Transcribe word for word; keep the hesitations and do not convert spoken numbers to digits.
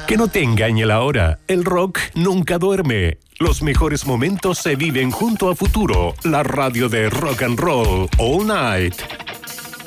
Que no te engañe la hora, el rock nunca duerme. Los mejores momentos se viven junto a Futuro, la radio de rock and roll all night.